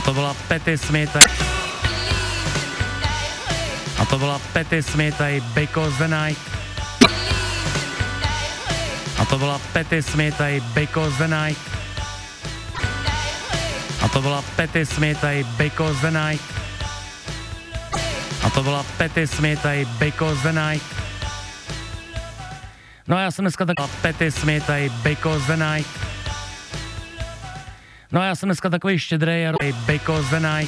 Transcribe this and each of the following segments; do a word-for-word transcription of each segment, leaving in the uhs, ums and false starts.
to byla Patti Smith. A to byla Patti Smith a Because the Night. A to byla Patti Smith a Because the Night. A to byla Patti Smith a Because the Night. A to byla Patti Smith a Because the Night. No a já jsem dneska taková Patti Smith a Because the Night. No a já jsem dneska takový štědrej a Because the Night.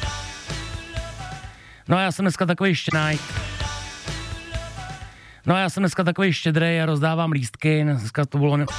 No a já jsem dneska takový štědrej. No a já jsem dneska takový štědrej a rozdávám lístky. Dneska to bylo... Ne...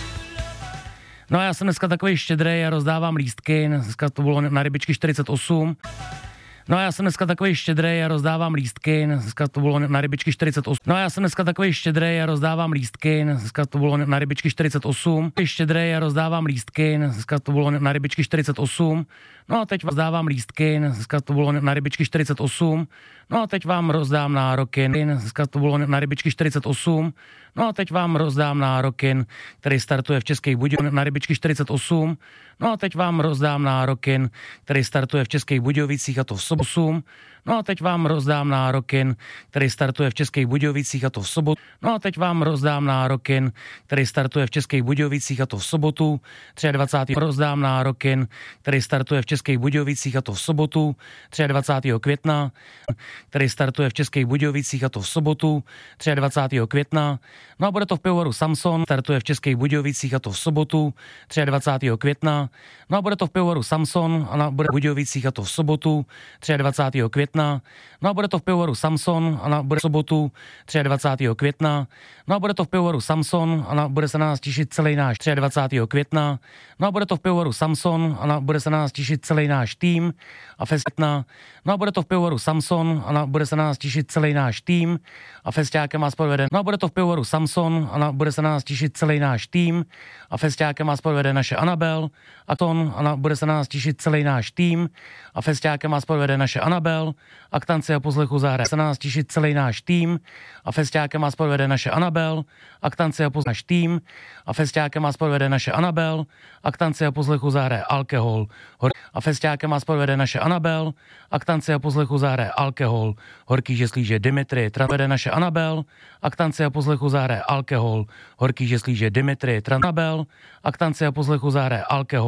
No a já jsem dneska takový štědrej a rozdávám lístky. Dneska to bylo na rybičky čtyřicet osm. No a já jsem dneska takový štědrej a rozdávám lístky. Dneska to bylo na rybičky čtyřicet osm. No a já jsem dneska takový štědrej a rozdávám lístky. Dneska to bylo na rybičky čtyřicet osm. Štědrej a rozdávám lístky. Dneska to bylo na rybičky čtyřicet osm. No a teď vám rozdávám lístky. Dneska to bylo na rybičky čtyřicet osm. No a teď vám rozdám nároky. Dneska to bylo na rybičky čtyřicet osm. No a teď vám rozdám nároky, který startuje v Českých Budějovicích na rybičky čtyřicet osm. No a teď vám rozdám nároky, který startuje v Českých Budějovicích a to v sobotu. No a teď vám rozdám nároky, který startuje v Českých Budějovicích a to v sobotu. No a teď vám rozdám nároky, který startuje v Českých Budějovicích a to v sobotu. dvacátého třetího rozdám nároky, který startuje v Českých Budějovicích a to v sobotu. dvacátého třetího května, který startuje v Českých Budějovicích a to v sobotu. dvacátého třetího května. No a bude to v pivovaru Samson, startuje v Českých Budějovicích a to v sobotu. dvacátého třetího května. No a bude to v pivovaru Samson a bude v Budějovicích a to v sobotu. dvacátého třetího května. No a bude to v pivovaru Samson a bude v sobotu. dvacátého třetího května. No a bude to v pivovaru Samson a bude se na nás těšit celý náš dvacátého třetího května. No a bude to v pivovaru Samson a bude se na nás těšit celý náš tým a festna. No a bude to v pivovaru Samson a bude se na nás těšit celý náš tým a festiákem vás povede. No a bude to v pivovaru Samson a bude se na nás těšit celý náš tým a festiákem vás povede naše Anabel a ton a bude se na nás těšit celý náš tým a festiákem vás povede naše Anabel. Aktanci a pozlechu zahraje se na nás těšit celý náš tým a festiákem vás povede naše Anabel. Aktanci a pozlechu náš tým a festiákem vás povede naše Anabel. Aktanci a pozlechu zahraje alkohol a festiákem vás povede naše Anabel. Aktanci a pozlechu zahraje alkohol, horký žeslíže Dimitri, vede naše Anabel. Aktanci a pozlechu zahraje alkohol, horký žeslíže Dimitri, Tranabel. Aktanci a pozlechu zahraje alkohol.